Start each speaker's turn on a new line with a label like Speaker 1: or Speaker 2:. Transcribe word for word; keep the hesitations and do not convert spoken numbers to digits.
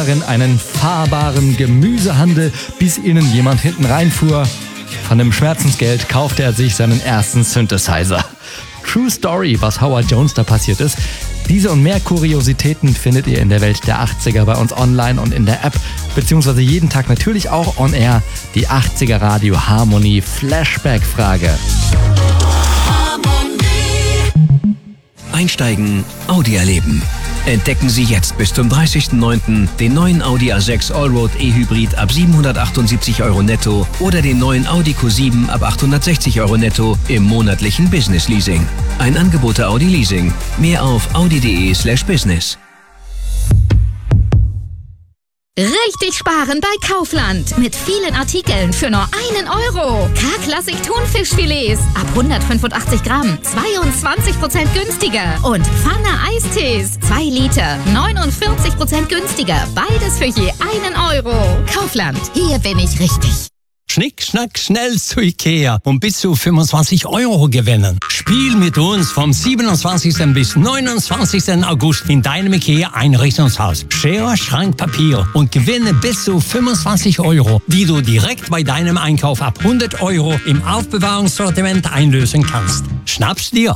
Speaker 1: einen fahrbaren Gemüsehandel, bis ihnen jemand hinten reinfuhr. Von dem Schmerzensgeld kaufte er sich seinen ersten Synthesizer. True Story, was Howard Jones da passiert ist. Diese und mehr Kuriositäten findet ihr in der Welt der achtziger bei uns online und in der App, beziehungsweise jeden Tag natürlich auch on air. Die achtziger Radio Harmonie Flashback-Frage.
Speaker 2: Einsteigen, Audi erleben. Entdecken Sie jetzt bis zum dreißigsten neunten den neuen Audi A sechs Allroad E-Hybrid ab siebenhundertachtundsiebzig Euro netto oder den neuen Audi Q sieben ab achthundertsechzig Euro netto im monatlichen Business Leasing. Ein Angebot der Audi Leasing. Mehr auf audi.de slash business.
Speaker 3: Richtig sparen bei Kaufland. Mit vielen Artikeln für nur einen Euro. K-Klassik Thunfischfilets ab hundertfünfundachtzig Gramm. zweiundzwanzig Prozent günstiger. Und Pfanne Eistees. zwei Liter. neunundvierzig Prozent günstiger. Beides für je einen Euro. Kaufland. Hier bin ich richtig.
Speaker 4: Schnick, schnack, schnell zu Ikea und bis zu fünfundzwanzig Euro gewinnen. Spiel mit uns vom siebenundzwanzigsten bis neunundzwanzigsten August in deinem Ikea-Einrichtungshaus. Schere, Schrank, Papier und gewinne bis zu fünfundzwanzig Euro, die du direkt bei deinem Einkauf ab hundert Euro im Aufbewahrungssortiment einlösen kannst. Schnapp's dir!